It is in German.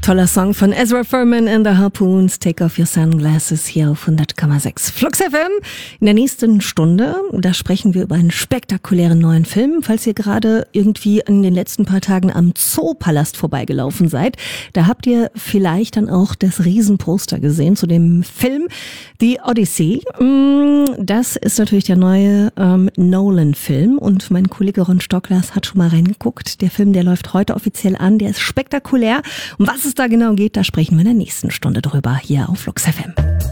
Toller Song von Ezra Furman and the Harpoons, Take Off Your Sunglasses, hier auf 100,6 Flux FM. In der nächsten Stunde, da sprechen wir über einen spektakulären neuen Film. Falls ihr gerade irgendwie in den letzten paar Tagen am Zoopalast vorbeigelaufen seid, da habt ihr vielleicht dann auch das Riesenposter gesehen zu dem Film The Odyssey. Das ist natürlich der neue Nolan-Film und mein Kollege Ron Stocklas hat schon mal reingeguckt. Der Film, der läuft heute offiziell an, der ist spektakulär. Um was es da genau geht, da sprechen wir in der nächsten Stunde drüber hier auf Flux FM.